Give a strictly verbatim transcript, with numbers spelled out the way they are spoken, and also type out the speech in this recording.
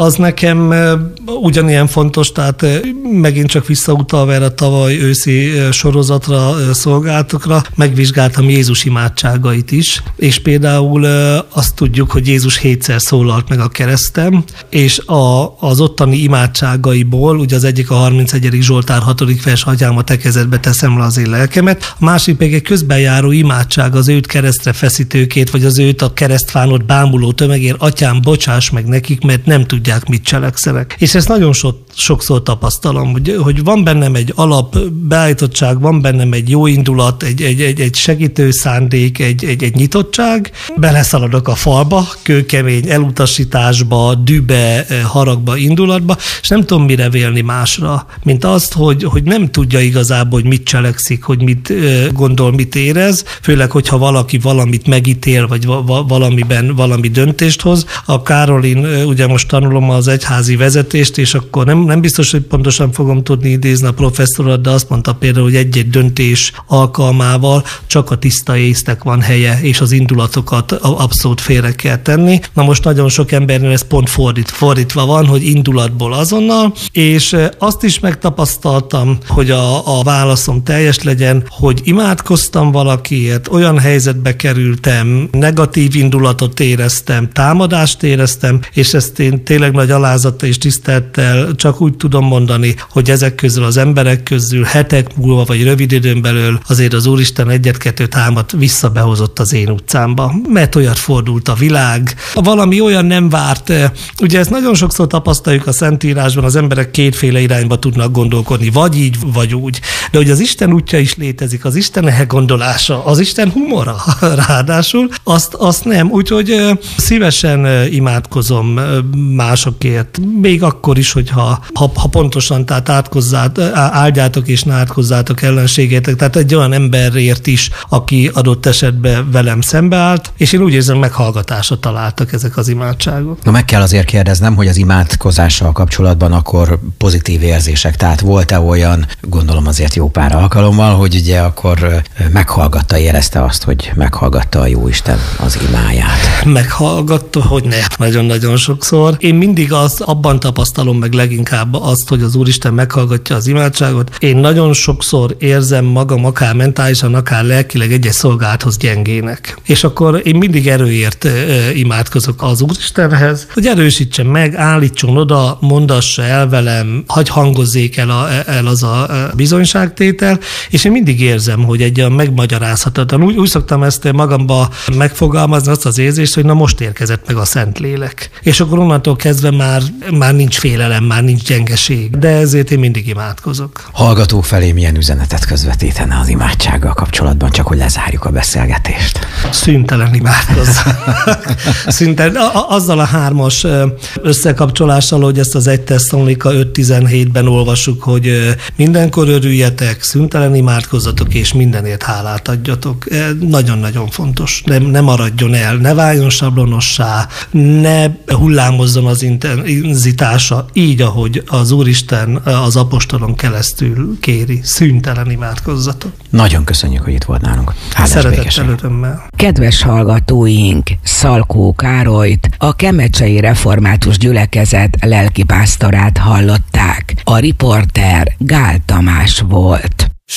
az nekem ugyanilyen fontos, tehát megint csak visszautalva erre a tavaly őszi sorozatra, szolgálatokra, megvizsgáltam Jézus imádságait is, és például azt tudjuk, hogy Jézus hétszer szólalt meg a kereszten, és a, az ottani imádságaiból, ugye az egyik a harmincegyedik Zsoltár hatodik vers, Atyám, a te kezedbe teszem le az én lelkemet, a másik pedig egy közbenjáró imádság az őt keresztre feszítőkét, vagy az őt a keresztfánot bámuló tömegért, Atyám, bocsáss meg nekik, mert nem tudják, mit cselekszenek. És ezt nagyon so, sokszor tapasztalom, hogy, hogy van bennem egy alap beállítottság, van bennem egy jó indulat, egy, egy, egy, egy segítő szándék, egy, egy, egy nyitottság, beleszaladok a falba, kőkemény elutasításba, dühbe, haragba, indulatba, és nem tudom mire vélni másra, mint azt, hogy, hogy nem tudja igazából, hogy mit cselekszik, hogy mit gondol, mit érez, főleg, hogyha valaki valamit megítél, vagy valamiben valami döntést hoz. A Károlin, ugye most tanulom az egyházi vezetést, és akkor nem, nem biztos, hogy pontosan fogom tudni idézni a professzorat, de azt mondta például, hogy egy-egy döntés alkalmával csak a tiszta észnek van helye, és az indulatokat abszolút félre kell tenni. Na most nagyon sok embernél ez pont fordít, fordítva van, hogy indulatból azonnal, és azt is megtapasztaltam, hogy a, a válaszom teljes legyen, hogy imádkoztam valakiért, olyan helyzetbe kerültem, negatív indulatot éreztem, támadást éreztem, és ezt én tényleg nagy alázattal és tisztelettel csak úgy tudom mondani, hogy ezek közül az emberek közül hetek múlva, vagy rövid időn belül azért az Úristen egyet-kettő támat visszabehozott az én utcámba, mert olyat fordult a világ, valami olyan nem várt. Ugye ezt nagyon sokszor tapasztaljuk a Szentírásban, az emberek kétféle irányba tudnak gondolkodni, vagy így, vagy úgy. De hogy az Isten útja is létezik, az Isten elgondolása, az Isten humora ráadásul, azt, azt nem. Úgyhogy szívesen imádkozom másokért, még akkor is, hogyha ha, ha pontosan, tehát áldjátok és ne átkozzátok ellenségétek, tehát egy olyan emberért is, aki adott esetben velem szembeállt, és én úgy érzem, meghallgatásra találtak ezek az imádságok. Na, meg kell azért kérdeznem, hogy az imádkozással kapcsolatban akkor pozitív érzések, tehát volt-e olyan, gondolom azért jó pár alkalommal, hogy ugye akkor meghallgatta, érezte azt, hogy meghallgatta a Jóisten az imáját? Meghallgatta, hogy ne, nagyon-nagyon sokszor. Én mindig azt, abban tapasztalom meg leginkább azt, hogy az Úristen meghallgatja az imádságot. Én nagyon sokszor érzem magam akár mentálisan, akár lelkileg egy-egy szolgálathoz gyengének. És akkor én mindig erőért imádkozok az Úristenhez, hogy erősítsen meg, állítson oda, mondassa el velem, hagy hangozzék el, a, el az a bizonyságtétel, és én mindig érzem, hogy egy olyan megmagyarázhatatlan. Úgy, úgy szoktam ezt magamba megfogalmazni, azt az érzést, hogy na most érkezett meg a Szentlélek. És akkor onnantól kezdve már, már nincs félelem, már nincs gyengeség, de ezért én mindig imádkozok. Hallgatók felé milyen üzenetet közvetítene az imádsággal kapcsolatban, csak hogy lezárjuk a beszélgetést? Szüntelen imádkozzanak. Szüntelen, azzal a hármas összekapcsolással, hogy ezt az egy Tesszalonika öt tizenhétben olvassuk, hogy mindenkor örüljetek, szüntelen imádkozzatok, és mindenért hálát adjatok. Nagyon-nagyon fontos. Nem, ne maradjon el, ne váljon sablonossá, ne hullámozzon az intenzitása, így, ahogy az Úristen az apostolon keresztül kéri. Szüntelen imádkozzatok. Nagyon köszönjük, hogy itt volt nálunk. Szeretettel, örömmel. Kedves hallgatóink, Szalkó Károlyt, a Kemecsei Református Gyülekezet lelkipásztorát hallották. A riporter Gál Tamás volt.